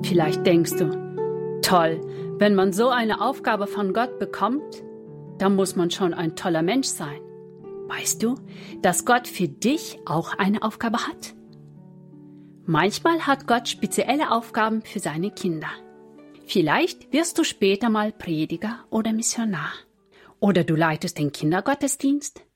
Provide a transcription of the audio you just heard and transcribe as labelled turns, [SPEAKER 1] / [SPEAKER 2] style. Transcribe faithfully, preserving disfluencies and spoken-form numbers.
[SPEAKER 1] Vielleicht denkst du, toll, wenn man so eine Aufgabe von Gott bekommt, dann muss man schon ein toller Mensch sein. Weißt du, dass Gott für dich auch eine Aufgabe hat? Manchmal hat Gott spezielle Aufgaben für seine Kinder. Vielleicht wirst du später mal Prediger oder Missionar. Oder du leitest den Kindergottesdienst.